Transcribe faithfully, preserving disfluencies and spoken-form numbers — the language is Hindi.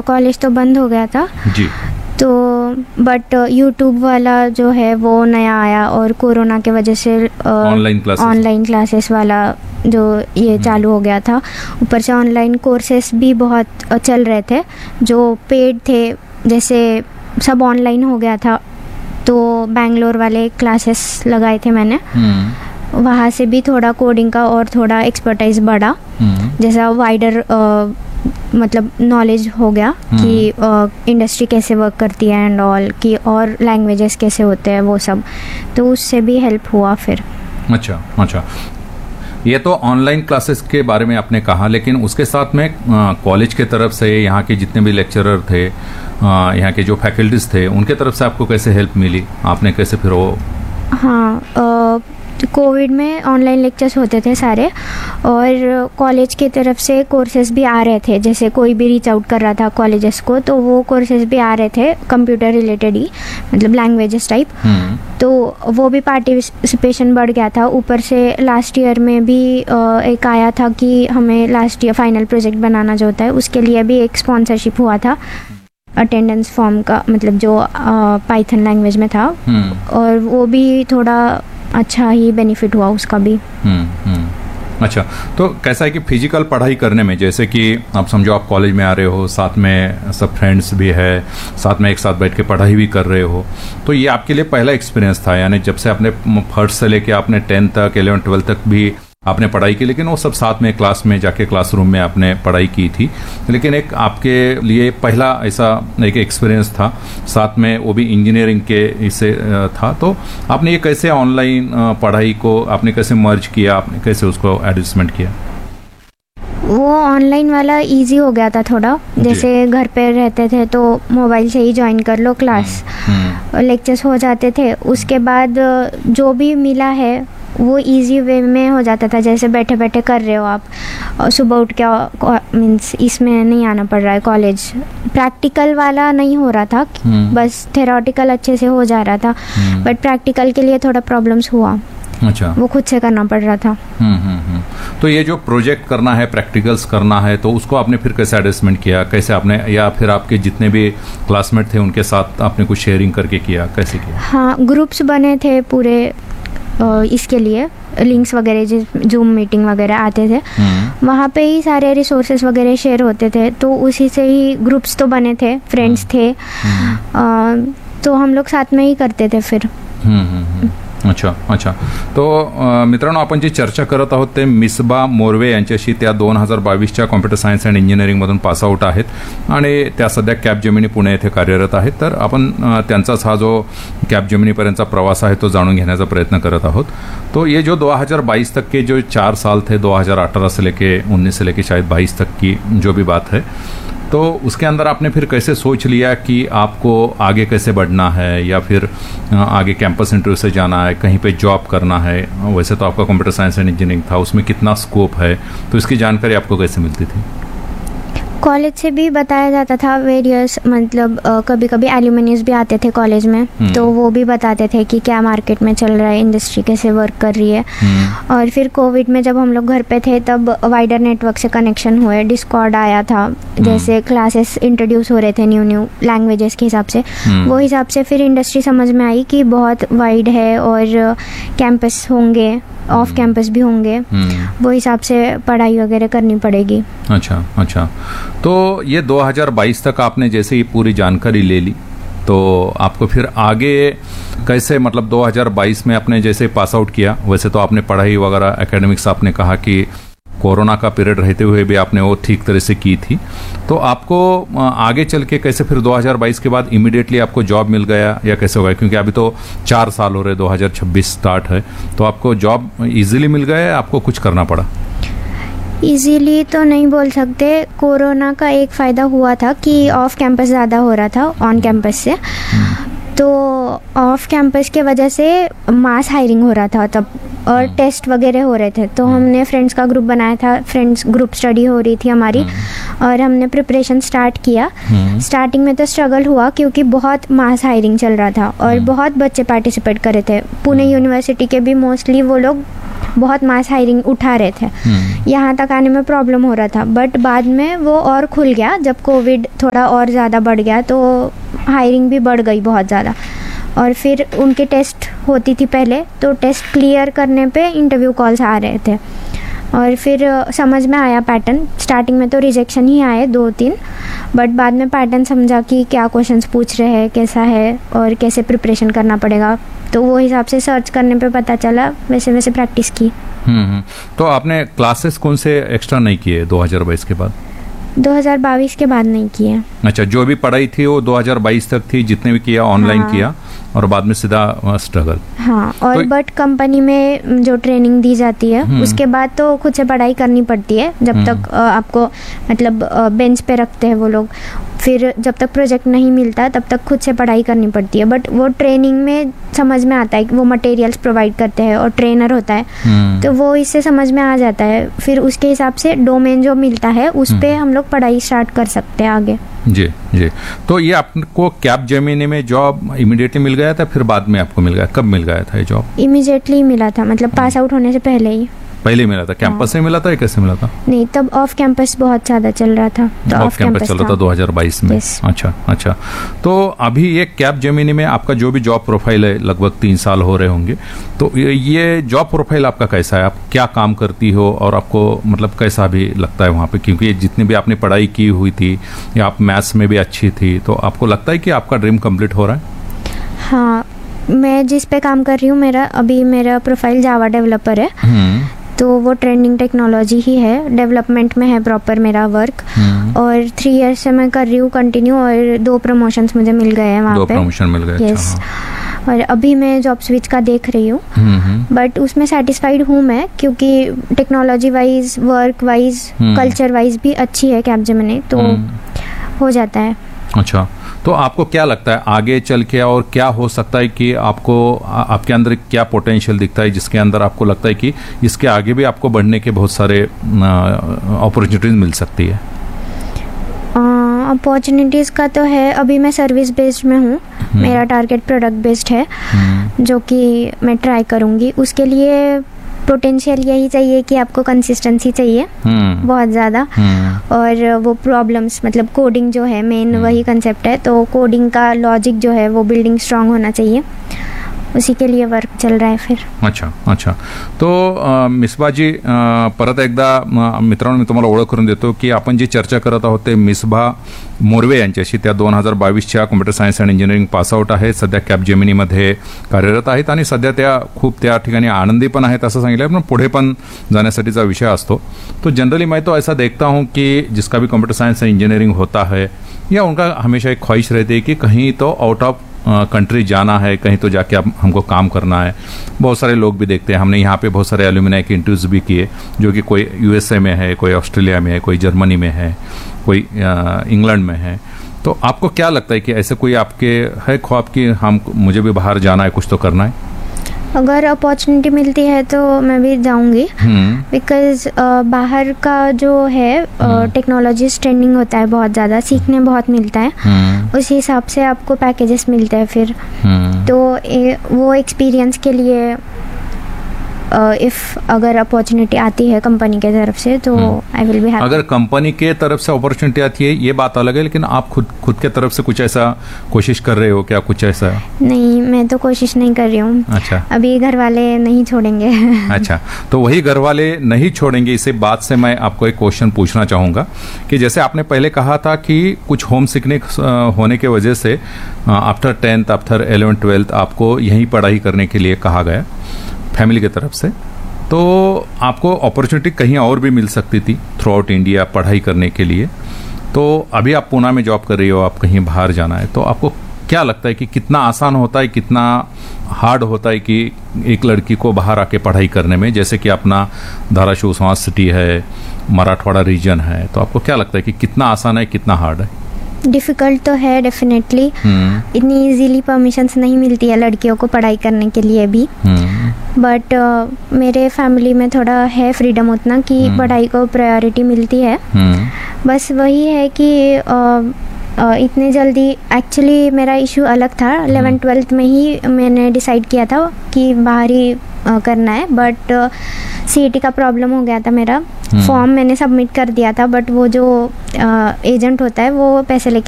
कॉलेज तो बंद हो गया था जी, तो बट यूट्यूब वाला जो है वो नया आया और कोरोना के वजह से ऑनलाइन क्लासेस ऑनलाइन क्लासेस वाला जो ये चालू हो गया था। ऊपर से ऑनलाइन कोर्सेस भी बहुत चल रहे थे जो पेड थे, जैसे सब ऑनलाइन हो गया था तो बैंगलोर वाले क्लासेस लगाए थे मैंने। वहाँ से भी थोड़ा कोडिंग का और थोड़ा एक्सपर्टाइज बढ़ा, जैसा वाइडर मतलब नॉलेज हो गया कि इंडस्ट्री कैसे वर्क करती है एंड ऑल, कि और लैंग्वेजेस कैसे होते हैं वो सब, तो उससे भी हेल्प हुआ फिर। अच्छा अच्छा, ये तो ऑनलाइन क्लासेस के बारे में आपने कहा, लेकिन उसके साथ में कॉलेज के तरफ से यहाँ के जितने भी लेक्चरर थे, आ, यहाँ के जो फैकल्टीज थे, उनके तरफ से आपको कैसे हेल्प मिली? आपने कैसे फिर वो? हाँ, कोविड में ऑनलाइन लेक्चर्स होते थे सारे और कॉलेज की तरफ से कोर्सेज भी आ रहे थे, जैसे कोई भी रीच आउट कर रहा था कॉलेजेस को तो वो कोर्सेज भी आ रहे थे कंप्यूटर रिलेटेड ही, मतलब लैंग्वेजेस टाइप, तो वो भी पार्टिसिपेशन बढ़ गया था। ऊपर से लास्ट ईयर में भी एक आया था कि हमें लास्ट ईयर फाइनल प्रोजेक्ट बनाना जो होता है उसके लिए भी एक स्पॉन्सरशिप हुआ था अटेंडेंस फॉर्म का, मतलब जो पाइथन लैंग्वेज में था, और वो भी थोड़ा अच्छा ही बेनिफिट हुआ उसका भी। हम्म हम्म अच्छा, तो कैसा है कि फिजिकल पढ़ाई करने में, जैसे कि आप समझो आप कॉलेज में आ रहे हो, साथ में सब फ्रेंड्स भी है, साथ में एक साथ बैठ के पढ़ाई भी कर रहे हो, तो ये आपके लिए पहला एक्सपीरियंस था, यानी जब से आपने फर्स्ट से लेके आपने टेंथ तक, इलेवन ट्वेल्थ तक भी आपने पढ़ाई की, लेकिन वो सब साथ में क्लास में जाके क्लासरूम में आपने पढ़ाई की थी, लेकिन एक आपके लिए पहला ऐसा एक एक्सपीरियंस था, साथ में वो भी इंजीनियरिंग के इससे था, तो आपने ये कैसे ऑनलाइन पढ़ाई को आपने कैसे मर्ज किया, आपने कैसे उसको एडजस्टमेंट किया? वो ऑनलाइन वाला इजी हो गया था थोड़ा, जैसे घर पे रहते थे तो मोबाइल से ही ज्वाइन कर लो क्लास, लेक्चर्स हो जाते थे, उसके बाद जो भी मिला है वो इजी वे में हो जाता था, जैसे बैठे बैठे कर रहे हो आप, सुबह उठ के मीन्स इसमें नहीं आना पड़ रहा है कॉलेज, प्रैक्टिकल वाला नहीं हो रहा था, बस थेरोटिकल अच्छे से हो जा रहा था, बट प्रैक्टिकल के लिए थोड़ा प्रॉब्लम्स हुआ। अच्छा, वो खुद से करना पड़ रहा था। हम्म हम्म तो ये जो प्रोजेक्ट करना है, प्रैक्टिकल्स करना है, तो उसको आपने फिर कैसे एडजस्टमेंट किया, कैसे आपने, या फिर आपके जितने भी क्लासमेट थे उनके साथ आपने कुछ शेयरिंग करके किया, कैसे किया? हाँ, ग्रुप्स बने थे पूरे इसके लिए, लिंक्स वगैरह जो जूम मीटिंग वगैरह आते थे, वहाँ पे ही सारे रिसोर्सेज वगैरह शेयर होते थे, तो उसी से ही ग्रुप्स तो बने थे, फ्रेंड्स थे, आ, तो हम लोग साथ में ही करते थे फिर। अच्छा अच्छा, तो मित्रांनो, आपण जी चर्चा करत आहोत ते मिसबा मोर्वे यांच्याशी, त्या दोन हजार बावीसच्या कॉम्प्युटर सायन्स अँड इंजिनिअरिंगमधून पासआउट आहेत आणि त्या सध्या कॅपजेमिनी पुणे येथे कार्यरत आहेत, तर आपण त्यांचाच हा जो कॅपजेमिनीपर्यंतचा प्रवास आहे तो जाणून घेण्याचा प्रयत्न करत आहोत। तो ये जो दो हज़ार बाईस तक के जो चार साल थे, दो हज़ार अठारह से लेके उन्नीस से लेके शायद बाईस तक की जो भी बात है, तो उसके अंदर आपने फिर कैसे सोच लिया कि आपको आगे कैसे बढ़ना है, या फिर आगे कैंपस इंटरव्यू से जाना है, कहीं पे जॉब करना है? वैसे तो आपका कंप्यूटर साइंस एंड इंजीनियरिंग था, उसमें कितना स्कोप है, तो इसकी जानकारी आपको कैसे मिलती थी? कॉलेज से भी बताया जाता था वेरियस, मतलब कभी कभी एल्यूमिनीज भी आते थे कॉलेज में, तो वो भी बताते थे कि क्या मार्केट में चल रहा है, इंडस्ट्री कैसे वर्क कर रही है। और फिर कोविड में जब हम लोग घर पे थे तब वाइडर नेटवर्क से कनेक्शन हुए, डिस्कॉर्ड आया था, जैसे क्लासेस इंट्रोड्यूस हो रहे थे न्यू न्यू लैंग्वेजेस के हिसाब से, वो हिसाब से फिर इंडस्ट्री समझ में आई कि बहुत वाइड है और कैंपस होंगे, ऑफ कैंपस भी होंगे, वो हिसाब से पढ़ाई वगैरह करनी पड़ेगी। अच्छा अच्छा, तो ये दो हज़ार बाईस तक आपने जैसे ही पूरी जानकारी ले ली, तो आपको फिर आगे कैसे, मतलब दो हज़ार बाईस में आपने जैसे पास आउट किया, वैसे तो आपने पढ़ाई वगैरह एकेडमिक्स, आपने कहा कि कोरोना का पीरियड रहते हुए भी आपने वो ठीक तरह से की थी, तो आपको आगे चल के कैसे फिर दो हज़ार बाईस के बाद इमीडिएटली आपको जॉब मिल गया, या कैसे हो गया? क्योंकि अभी तो चार साल हो रहे, दो हज़ार छब्बीस स्टार्ट है, तो आपको जॉब इजीली मिल गया या आपको कुछ करना पड़ा? इजीली तो नहीं बोल सकते, कोरोना का एक फ़ायदा हुआ था कि ऑफ कैंपस ज़्यादा हो रहा था ऑन कैंपस से, तो ऑफ कैंपस के वजह से मास हायरिंग हो रहा था तब, और टेस्ट वगैरह हो रहे थे, तो हमने फ्रेंड्स का ग्रुप बनाया था, फ्रेंड्स ग्रुप स्टडी हो रही थी हमारी, और हमने प्रिपरेशन स्टार्ट किया। स्टार्टिंग में तो स्ट्रगल हुआ क्योंकि बहुत मास हायरिंग चल रहा था और बहुत बच्चे पार्टिसिपेट कर रहे थे, पुणे यूनिवर्सिटी के भी मोस्टली वो लोग बहुत मास हायरिंग उठा रहे थे, हम्म, यहाँ तक आने में प्रॉब्लम हो रहा था। बट बाद में वो और खुल गया, जब कोविड थोड़ा और ज़्यादा बढ़ गया तो हायरिंग भी बढ़ गई बहुत ज़्यादा। और फिर उनके टेस्ट होती थी पहले, तो टेस्ट क्लियर करने पे इंटरव्यू कॉल्स आ रहे थे। और फिर अ, समझ में आया पैटर्न। स्टार्टिंग में तो रिजेक्शन ही आए दो तीन, बट बाद में पैटर्न समझा कि क्या क्वेश्चंस पूछ रहे हैं, कैसा है और कैसे प्रिपरेशन करना पड़ेगा। तो वो हिसाब से सर्च करने पे पता चला, वैसे वैसे प्रैक्टिस की। हम्म, हम्म। तो आपने क्लासेस कौन से एक्स्ट्रा नहीं किए दो हज़ार बाईस के बाद? दो हज़ार बाईस के बाद नहीं किए। अच्छा, जो भी पढ़ाई थी वो दो हज़ार बाईस तक थी, जितने भी किया ऑनलाइन हाँ। किया, और बाद में सीधा स्ट्रगल। हाँ, और तो- बट कंपनी में जो ट्रेनिंग दी जाती है हम्म। उसके बाद तो खुद से पढ़ाई करनी पड़ती है, जब हम्म। तक अ, आपको मतलब बेंच पे रखते हैं वो लोग। फिर जब तक प्रोजेक्ट नहीं मिलता तब तक खुद से पढ़ाई करनी पड़ती है। बट वो ट्रेनिंग में समझ में आता है कि वो मटेरियल्स प्रोवाइड करते हैं और ट्रेनर होता है, हम्म, तो वो इससे समझ में आ जाता है। फिर उसके हिसाब से डोमेन जो मिलता है उस पे हम लोग पढ़ाई स्टार्ट कर सकते हैं आगे। जी जी। तो ये आपको कैप जेमिनी में जॉब इमीडिएटली मिल गया था, फिर बाद में आपको मिल गया? कब मिल गया था ये जॉब? इमीडिएटली मिला था, मतलब पास आउट होने से पहले ही। पहले मिला था? कैंपस से मिला था या कैसे मिला था? नहीं, तब ऑफ कैंपस बहुत ज़्यादा चल रहा था, तो ऑफ कैंपस चल रहा था दो हज़ार बाईस में। Yes. अच्छा अच्छा। तो अभी ये कैप जेमिनी में आपका जो भी जॉब प्रोफाइल है, लगभग तीन साल हो रहे होंगे, तो ये- ये जॉब प्रोफाइल आपका कैसा है? आप क्या काम करती हो और आपको मतलब कैसा भी लगता है वहाँ पे? क्योंकि ये जितनी भी आपने पढ़ाई की हुई थी या आप मैथ्स में भी अच्छी थी, तो आपको लगता है कि आपका ड्रीम कंप्लीट हो रहा है? हाँ, मैं जिस पे काम कर रही हूँ, मेरा अभी मेरा प्रोफाइल जावा डेवलपर है, हम्म, तो वो ट्रेंडिंग टेक्नोलॉजी ही है, डेवलपमेंट में है प्रॉपर मेरा वर्क। हम्म। और थ्री इयर्स से मैं कर रही हूँ कंटिन्यू, और दो प्रमोशंस मुझे मिल गए हैं वहाँ दो पे। प्रमोशन मिल गए? यस। अच्छा, हाँ। और अभी मैं जॉब स्विच का देख रही हूँ, हम्म, हम्म, बट उसमें सेटिस्फाइड हूँ मैं, क्योंकि टेक्नोलॉजी वाइज, वर्क वाइज, हम्म। कल्चर वाइज भी अच्छी है कैपजेमिनी, तो हम्म। हो जाता है। अच्छा, तो आपको क्या लगता है आगे चल के और क्या हो सकता है कि आपको आ- आपके अंदर क्या पोटेंशियल दिखता है जिसके अंदर आपको लगता है कि इसके आगे भी आपको बढ़ने के बहुत सारे अपॉर्चुनिटीज मिल सकती है? अपॉर्चुनिटीज़ का तो है, अभी मैं सर्विस बेस्ड में हूँ, मेरा टारगेट प्रोडक्ट बेस्ड है, हम्म, जो कि मैं ट्राई करूँगी। उसके लिए पोटेंशियल यही चाहिए कि आपको कंसिस्टेंसी चाहिए हम्म, बहुत ज़्यादा, हम्म, और वो प्रॉब्लम्स, मतलब कोडिंग जो है मेन वही कंसेप्ट है, तो कोडिंग का लॉजिक जो है वो बिल्डिंग स्ट्रांग होना चाहिए, उसी के लिए वर्क चल रहा है फिर। अच्छा अच्छा। तो अ, मिसबा जी, अ, परत एकदा अ, मित्रांनो मी तुम्हाला ओळख करून देतो की आपण जी चर्चा करत आहोत ते मिसबा मोर्वे यांच्याशी. त्या दोन हजार बावीसच्या computer science and engineering pass out आहेत, सध्या कॅपजेमिनीमध्ये कार्यरत आहेत आणि सध्या त्या खूप त्या ठिकाणी आनंदी पण आहेत असं सांगितलं, पण पुढे पण जाण्यासाठीचा विषय असतो. तो जनरली मैं तो ऐसा देखता हूँ कि जिसका भी कंप्यूटर साइंस एंड इंजीनियरिंग होता है, या उनका हमेशा एक ख्वाहिश रहती है कि कहीं तो आउट ऑफ कंट्री जाना है, कहीं तो जाके अब हमको काम करना है. बहुत सारे लोग भी देखते हैं, हमने यहाँ पे बहुत सारे एल्यूमिनाई के इंटरव्यूज भी किए, जो कि कोई यूएसए में है, कोई ऑस्ट्रेलिया में है, कोई जर्मनी में है, कोई इंग्लैंड में है. तो आपको क्या लगता है कि ऐसे कोई आपके है ख्वाब कि हम मुझे भी बाहर जाना है, कुछ तो करना है? अगर अपॉर्चुनिटी मिलती है तो मैं भी जाऊंगी, हम्म, बिकॉज बाहर का जो है टेक्नोलॉजी ट्रेंडिंग होता है, बहुत ज़्यादा सीखने बहुत मिलता है, हम्म, उस हिसाब से आपको पैकेजेस मिलते हैं फिर, हम्म, तो ए, वो एक्सपीरियंस के लिए इफ़ अगर अपॉर्चुनिटी आती है कंपनी के तरफ से तो आई विल बी हैप्पी. अगर कंपनी के तरफ से अपॉर्चुनिटी आती है ये बात अलग है, लेकिन आप खुद खुद के तरफ से कुछ ऐसा कोशिश कर रहे हो क्या, कुछ ऐसा? नहीं, मैं तो कोशिश नहीं कर रही हूँ. अच्छा अभी घर वाले नहीं छोड़ेंगे. अच्छा, तो वही घर वाले नहीं छोड़ेंगे, इसी बात से मैं आपको एक क्वेश्चन पूछना चाहूँगा कि जैसे आपने पहले कहा था कि कुछ होम सिकनेस होने के वजह से after tenth after eleven twelfth आपको यहीं पढ़ाई करने के लिए कहा गया फैमिली की तरफ से, तो आपको अपॉर्चुनिटी कहीं और भी मिल सकती थी थ्रू आउट इंडिया पढ़ाई करने के लिए. तो अभी आप पूना में जॉब कर रही हो, आप कहीं बाहर जाना है, तो आपको क्या लगता है कि कितना आसान होता है, कितना हार्ड होता है कि एक लड़की को बाहर आके पढ़ाई करने में? जैसे कि अपना धाराशिव स्मार्ट सिटी है, मराठवाड़ा रीजन है, तो आपको क्या लगता है कि कितना आसान है, कितना हार्ड है? डिफ़िकल्ट तो है डेफिनेटली. हम्म, इतनी इजीली परमिशंस नहीं मिलती है लड़कियों को पढ़ाई करने के लिए भी, हम्म, बट uh, मेरे फैमिली में थोड़ा है फ्रीडम उतना कि हम्म. पढ़ाई को प्रायोरिटी मिलती है. हम्म, बस वही है कि uh, uh, इतने जल्दी, एक्चुअली मेरा इशू अलग था. इलेवन ट्वेल्थ में ही मैंने डिसाइड किया था कि बाहर ही अ, करना है, बट सीईटी का प्रॉब्लम हो गया था मेरा। फॉर्म मैंने सबमिट कर दिया था, बट वो जो एजेंट होता है वो पैसे लेके